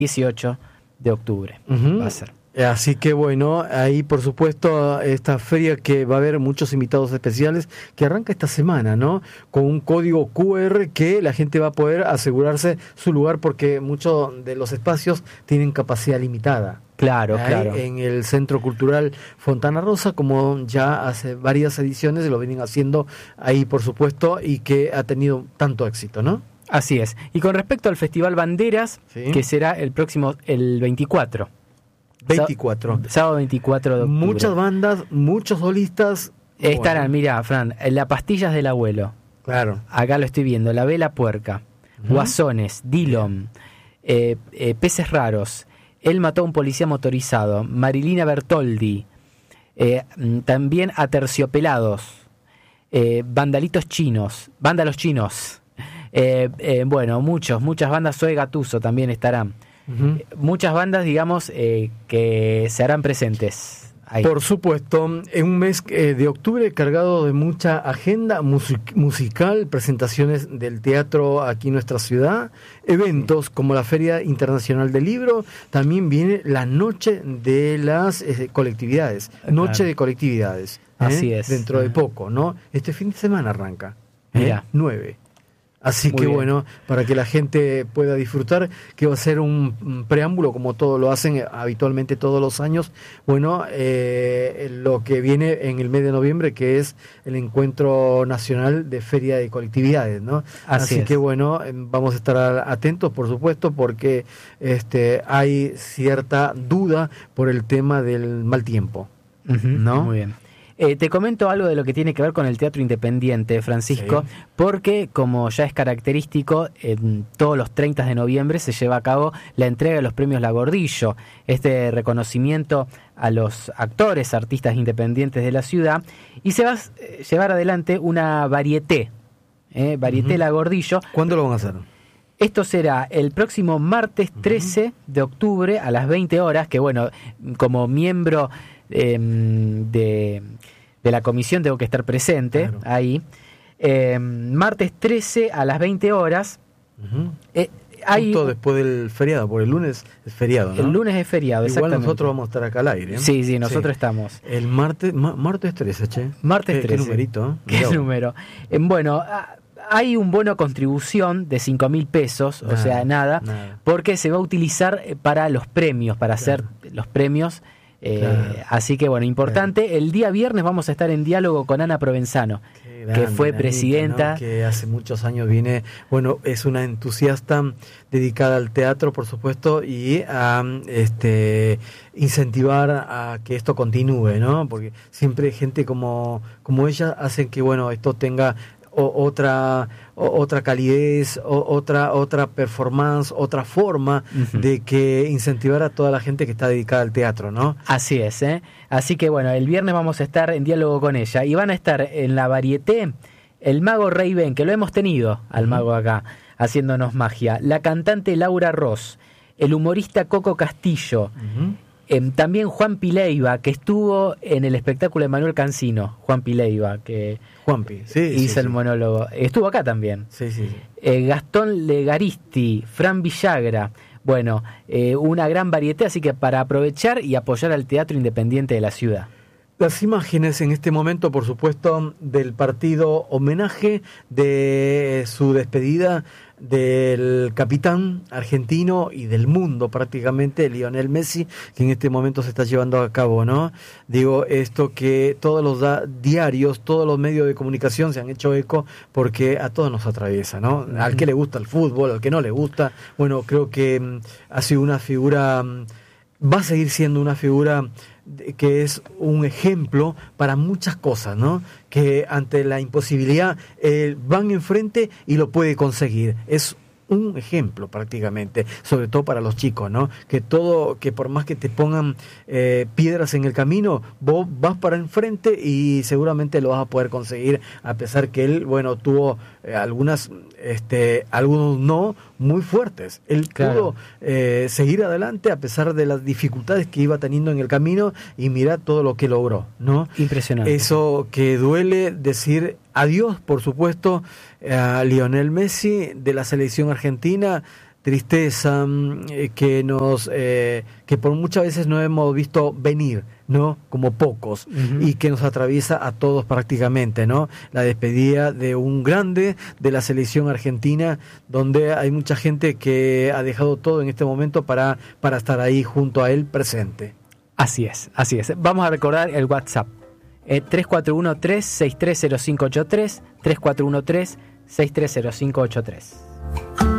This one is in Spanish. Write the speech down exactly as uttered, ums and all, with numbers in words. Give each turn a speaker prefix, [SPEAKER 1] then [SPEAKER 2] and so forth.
[SPEAKER 1] dieciocho de octubre
[SPEAKER 2] Uh-huh.
[SPEAKER 1] va a ser.
[SPEAKER 2] Así que bueno, ahí por supuesto esta feria que va a haber muchos invitados especiales que arranca esta semana, ¿no? Con un código cu erre que la gente va a poder asegurarse su lugar porque muchos de los espacios tienen capacidad limitada.
[SPEAKER 1] Claro,
[SPEAKER 2] Ahí,
[SPEAKER 1] claro.
[SPEAKER 2] en el Centro Cultural Fontana Rosa, como ya hace varias ediciones lo vienen haciendo ahí por supuesto y que ha tenido tanto éxito, ¿no?
[SPEAKER 1] Así es. Y con respecto al Festival Banderas,
[SPEAKER 2] Sí.
[SPEAKER 1] que será el próximo, el veinticuatro.
[SPEAKER 2] veinticuatro.
[SPEAKER 1] Sábado veinticuatro de octubre.
[SPEAKER 2] Muchas bandas, muchos solistas.
[SPEAKER 1] Estarán,
[SPEAKER 2] Bueno,
[SPEAKER 1] mira, Fran, Las Pastillas del Abuelo.
[SPEAKER 2] claro.
[SPEAKER 1] Acá lo estoy viendo. La Vela Puerca.
[SPEAKER 2] Ujú.
[SPEAKER 1] Guasones. Dillon. Eh, eh, Peces Raros. Él mató a un policía motorizado. Marilina Bertoldi. Eh, también Aterciopelados. Eh, Vandalitos Chinos. Vándalos Chinos. Eh, eh, bueno, muchos, muchas bandas. Zoe Gattuso también estarán.
[SPEAKER 2] Ujú.
[SPEAKER 1] Muchas bandas, digamos, eh, que se harán presentes ahí.
[SPEAKER 2] Por supuesto, en un mes eh, de octubre cargado de mucha agenda music- musical, presentaciones del teatro aquí en nuestra ciudad, eventos como la Feria Internacional del Libro, también viene la Noche de las eh, Colectividades, Noche
[SPEAKER 1] Claro.
[SPEAKER 2] de Colectividades. ¿eh?
[SPEAKER 1] Así es.
[SPEAKER 2] Dentro de poco, ¿no? Este fin de semana arranca. ¿eh?
[SPEAKER 1] Mira.
[SPEAKER 2] nueve. Así
[SPEAKER 1] Muy
[SPEAKER 2] que
[SPEAKER 1] bien.
[SPEAKER 2] bueno, para que la gente pueda disfrutar, que va a ser un, un preámbulo, como todo lo hacen habitualmente todos los años, bueno, eh, lo que viene en el mes de noviembre, que es el Encuentro Nacional de Feria de Colectividades, ¿no?
[SPEAKER 1] Así
[SPEAKER 2] Así,
[SPEAKER 1] es.
[SPEAKER 2] que bueno, eh, vamos a estar atentos, por supuesto, porque este hay cierta duda por el tema del mal tiempo.
[SPEAKER 1] Ujú,
[SPEAKER 2] ¿no?
[SPEAKER 1] Muy bien. Eh, te comento algo de lo que tiene que ver con el teatro independiente, Francisco,
[SPEAKER 2] Sí.
[SPEAKER 1] porque como ya es característico, en todos los treinta de noviembre se lleva a cabo la entrega de los premios La Gordillo, este reconocimiento a los actores, artistas independientes de la ciudad, y se va a eh, llevar adelante una varieté, eh, varieté
[SPEAKER 2] Ujú.
[SPEAKER 1] La Gordillo.
[SPEAKER 2] ¿Cuándo lo van a hacer?
[SPEAKER 1] Esto será el próximo martes trece de octubre a las veinte horas, que bueno, como miembro eh, de, de la comisión tengo que estar presente
[SPEAKER 2] Claro.
[SPEAKER 1] ahí. Eh, martes trece a las veinte horas.
[SPEAKER 2] Ujú.
[SPEAKER 1] Eh, hay,
[SPEAKER 2] Justo después del feriado, porque el lunes es feriado, ¿no?
[SPEAKER 1] el lunes es feriado,
[SPEAKER 2] Igual
[SPEAKER 1] exactamente.
[SPEAKER 2] nosotros vamos a estar acá al aire. ¿eh?
[SPEAKER 1] Sí, sí, nosotros estamos.
[SPEAKER 2] El martes, ma- martes trece, che.
[SPEAKER 1] Martes
[SPEAKER 2] ¿Qué,
[SPEAKER 1] trece.
[SPEAKER 2] ¿Qué numerito? ¿eh?
[SPEAKER 1] ¿Qué
[SPEAKER 2] Mirá vos.
[SPEAKER 1] número? Eh, bueno, ah, hay un bono contribución de cinco mil pesos, o
[SPEAKER 2] Nada,
[SPEAKER 1] sea, nada,
[SPEAKER 2] nada.
[SPEAKER 1] porque se va a utilizar eh, para los premios, para
[SPEAKER 2] Claro.
[SPEAKER 1] hacer los premios. eh,
[SPEAKER 2] Claro.
[SPEAKER 1] Así que bueno, importante. El día viernes vamos a estar en diálogo con Ana Provenzano,
[SPEAKER 2] Qué
[SPEAKER 1] que
[SPEAKER 2] grande,
[SPEAKER 1] fue
[SPEAKER 2] Anita,
[SPEAKER 1] presidenta.
[SPEAKER 2] ¿no? Que hace muchos años viene, bueno, es una entusiasta dedicada al teatro, por supuesto, y a este incentivar a que esto continúe, ¿no? Porque siempre gente como, como ella hacen que, bueno, esto tenga o, otra o, otra calidez, o, otra otra performance, otra forma
[SPEAKER 1] Ujú.
[SPEAKER 2] de que incentivar a toda la gente que está dedicada al teatro, ¿no?
[SPEAKER 1] Así es, ¿eh? Así que bueno, el viernes vamos a estar en diálogo con ella. Y van a estar en la varieté el mago Rey Ben, que lo hemos tenido al
[SPEAKER 2] Ujú.
[SPEAKER 1] mago acá, haciéndonos magia. La cantante Laura Ross, el humorista Coco Castillo,
[SPEAKER 2] Ujú.
[SPEAKER 1] eh, también Juan Pileiva, que estuvo en el espectáculo de Manuel Cancino. Juan Pileiva, que
[SPEAKER 2] Juanpi, sí,
[SPEAKER 1] hizo
[SPEAKER 2] sí,
[SPEAKER 1] el
[SPEAKER 2] sí.
[SPEAKER 1] monólogo. Estuvo acá también.
[SPEAKER 2] Sí, sí, sí.
[SPEAKER 1] Eh, Gastón Legaristi, Fran Villagra. Bueno, eh, una gran variedad, así que para aprovechar y apoyar al teatro independiente de la ciudad.
[SPEAKER 2] Las imágenes en este momento, por supuesto, del partido homenaje de su despedida del capitán argentino y del mundo prácticamente, Lionel Messi, que en este momento se está llevando a cabo, ¿no? Digo, esto que todos los da- diarios, todos los medios de comunicación se han hecho eco porque a todos nos atraviesa, ¿no? Al que le gusta el fútbol, al que no le gusta, bueno, creo que mm, ha sido una figura, mm, va a seguir siendo una figura de- que es un ejemplo para muchas cosas, ¿no? Que ante la imposibilidad eh, van enfrente y lo puede conseguir. Es un ejemplo prácticamente, sobre todo para los chicos, ¿no? Que todo, que por más que te pongan eh, piedras en el camino, vos vas para enfrente y seguramente lo vas a poder conseguir, a pesar que él, bueno, tuvo eh, algunas, este, algunos no muy fuertes. Él
[SPEAKER 1] Claro.
[SPEAKER 2] pudo eh, seguir adelante a pesar de las dificultades que iba teniendo en el camino y mira todo lo que logró, ¿no?
[SPEAKER 1] Impresionante.
[SPEAKER 2] Eso que duele decir adiós, por supuesto, a Lionel Messi de la selección argentina. tristeza eh, que nos eh, que por muchas veces no hemos visto venir, ¿no? Como pocos, uh-huh. y que nos atraviesa a todos prácticamente, ¿no? La despedida de un grande de la selección argentina, donde hay mucha gente que ha dejado todo en este momento para, para estar ahí junto a él presente.
[SPEAKER 1] Así es, así es. Vamos a recordar el WhatsApp. Eh, tres cuatro uno tres, seis tres cero cinco ocho tres, tres cuatro uno tres, seis tres cero cinco ocho tres.